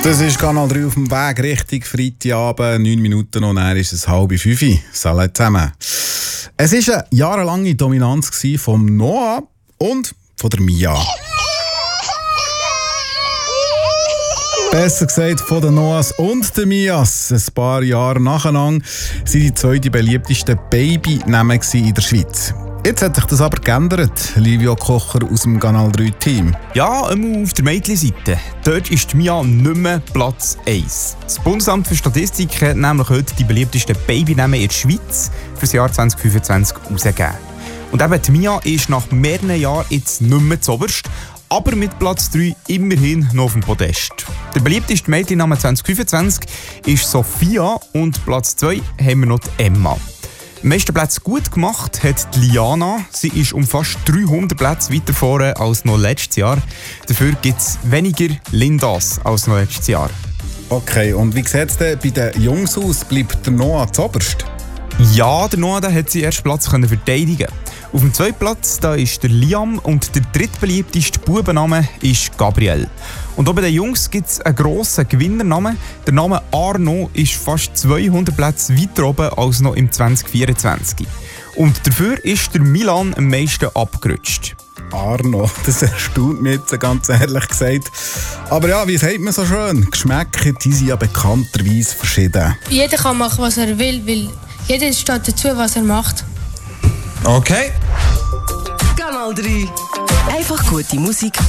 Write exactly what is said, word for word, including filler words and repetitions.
Das ist Kanal drei auf dem Weg Richtung Freitagabend. Neun Minuten und dann ist es halb fünf. Salut zusammen. Es war eine jahrelange Dominanz von Noah und von der Mia. Besser gesagt von den Noahs und den Mias. Ein paar Jahre nacheinander waren die zwei die beliebtesten Babynamen in der Schweiz. Jetzt hat sich das aber geändert, Livio Kocher aus dem Kanal drei Team. Ja, einmal auf der Mädchenseite. Dort ist die Mia nicht mehr Platz eins. Das Bundesamt für Statistik hat nämlich heute die beliebtesten Babynamen in der Schweiz für das Jahr zwanzig fünfundzwanzig herausgegeben. Und eben die Mia ist nach mehreren Jahren jetzt nicht mehr zuoberst, aber mit Platz drei immerhin noch auf dem Podest. Der beliebteste Mädchenname zwanzig fünfundzwanzig ist Sophia und Platz zwei haben wir noch die Emma. Die meisten Plätze gut gemacht hat die Liana. Sie ist um fast dreihundert Plätze weiter vorne als noch letztes Jahr. Dafür gibt es weniger Lindas als noch letztes Jahr. Okay, und wie sieht es denn bei den Jungs aus? Bleibt der Noah zuoberst? Ja, der Noah der hat seinen ersten Platz können verteidigen. Auf dem zweiten Platz da ist der Liam und der drittbeliebteste Bubenname ist Gabriel. Und auch bei den Jungs gibt es einen grossen Gewinnernamen. Der Name Arno ist fast zweihundert Plätze weiter oben als noch im zwanzig vierundzwanzig. Und dafür ist der Milan am meisten abgerutscht. Arno, das erstaunt mich jetzt ganz ehrlich gesagt. Aber ja, wie sagt man so schön? Geschmäcker, die sind ja bekannterweise verschieden. Jeder kann machen, was er will, weil jeder steht dazu, was er macht. Okay. Kanal drei. Einfach gute Musik